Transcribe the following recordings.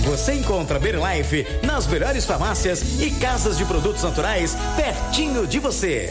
Você encontra Berlife nas melhores farmácias e casas de produtos naturais pertinho de você.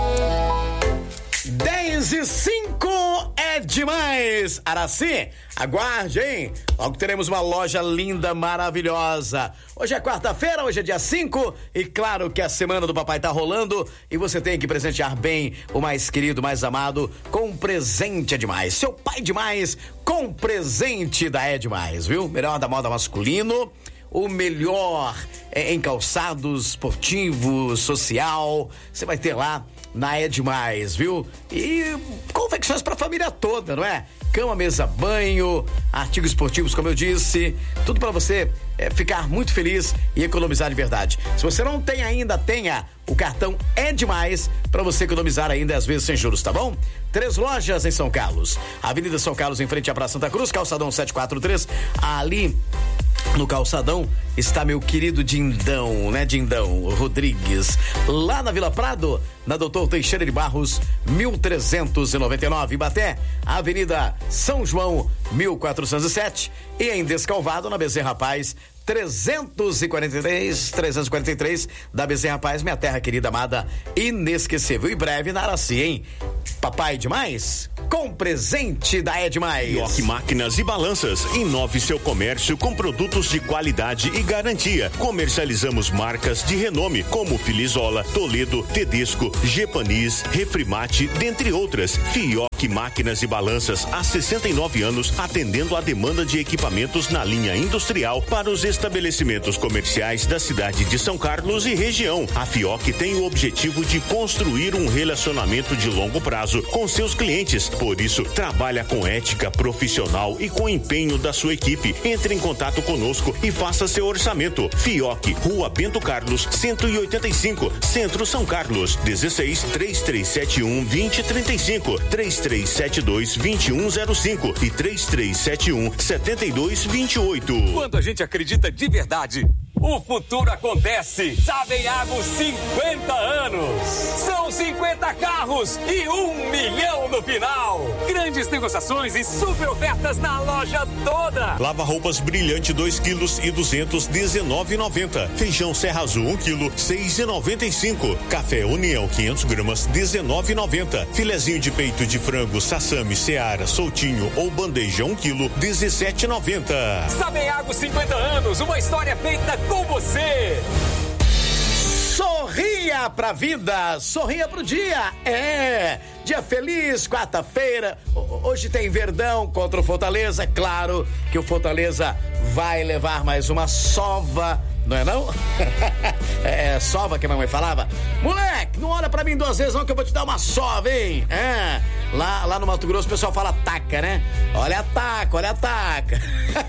10:05 é demais. Araci, aguarde, hein? Logo teremos uma loja linda, maravilhosa. Hoje é quarta-feira, hoje é dia 5 e claro que a semana do papai tá rolando e você tem que presentear bem o mais querido, mais amado com um presente é demais. Seu pai demais com presente da É Demais, viu? Melhor da moda masculino, o melhor em calçados esportivos, social, você vai ter lá na É Demais, viu? E confecções pra família toda, não é? Cama, mesa, banho, artigos esportivos, como eu disse, tudo pra você ficar muito feliz e economizar de verdade. Se você não tem ainda, tenha o cartão É Demais pra você economizar ainda às vezes sem juros, tá bom? 3 lojas em São Carlos, Avenida São Carlos em frente à Praça Santa Cruz, Calçadão 743, ali no calçadão está meu querido Dindão, né? Dindão Rodrigues. Lá na Vila Prado, na Doutor Teixeira de Barros, 1399. Ibaté, Avenida São João, 1407. E em Descalvado, na Bezerra Paz, 343 da Bezerra Paz, minha terra querida, amada, inesquecível. E breve na Araci, hein? Papai demais, com presente da É Demais. Fioc Máquinas e Balanças, inove seu comércio com produtos de qualidade e garantia. Comercializamos marcas de renome como Filizola, Toledo, Tedesco, Gepanis, Refrimate, dentre outras. Fioc Máquinas e Balanças, há 69 anos, atendendo a demanda de equipamentos na linha industrial para os estabelecimentos comerciais da cidade de São Carlos e região. A Fioc tem o objetivo de construir um relacionamento de longo prazo com seus clientes. Por isso, trabalha com ética profissional e com empenho da sua equipe. Entre em contato conosco e faça seu orçamento. Fioc, Rua Bento Carlos, 185, Centro São Carlos, 16 3371 2035, 3372 2105 e 3371 7228. Quando a gente acredita de verdade, o futuro acontece. Sabenhago 50 anos. São 50 carros e 1 milhão no final. Grandes negociações e super ofertas na loja toda. Lava roupas brilhante 2 quilos e 200, 19,90. Feijão Serra Azul 1 quilo, 6,95. Café União 500 gramas, 19,90. Filezinho de peito de frango Sassami, Seara, Soltinho ou bandeja 1 quilo, 17,90. Sabenhago 50 anos, uma história feita com você. Sorria pra vida, sorria pro dia. Dia feliz, quarta-feira. Hoje tem Verdão contra o Fortaleza. É claro que o Fortaleza vai levar mais uma sova, não é não? É sova que a mamãe falava. Moleque, não olha pra mim 2 vezes não que eu vou te dar uma sova, hein? Lá no Mato Grosso o pessoal fala taca, né? Olha a taca.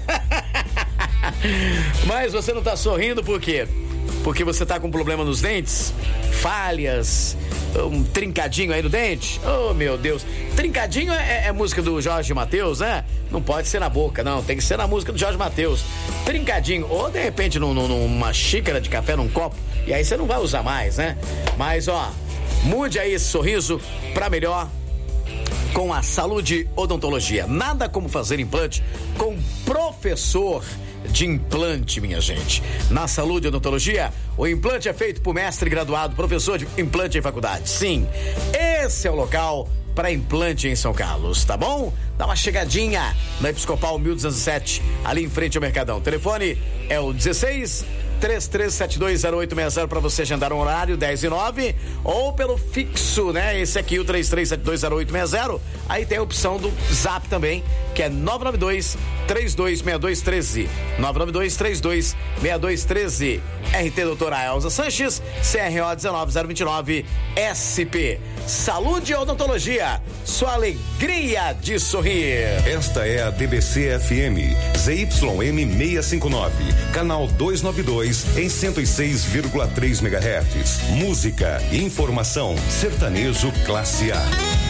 Mas você não tá sorrindo por quê? Porque você tá com problema nos dentes? Falhas? Um trincadinho aí no dente? Oh, meu Deus. Trincadinho é música do Jorge Mateus, né? Não pode ser na boca, não. Tem que ser na música do Jorge Mateus. Trincadinho. Ou, de repente, numa xícara de café, num copo. E aí você não vai usar mais, né? Mas, ó, mude aí esse sorriso pra melhor com a Saúde Odontologia. Nada como fazer implante com professor de implante, minha gente. Na Saúde Odontologia, o implante é feito por mestre graduado, professor de implante em faculdade. Sim, esse é o local para implante em São Carlos, tá bom? Dá uma chegadinha na Episcopal 1207, ali em frente ao Mercadão. O telefone é o 16-33720860 para você agendar um horário, 10 e 9, ou pelo fixo, né? Esse aqui, o 33720860. Aí tem a opção do Zap também, que é 992-326213. 992-326213. RT Doutora Elza Sanches, CRO 19029 SP. Saúde e Odontologia, sua alegria de sorrir. Esta é a DBC FM, ZYM 659, canal 292 em 106,3 MHz. Música, informação, sertanejo classe A.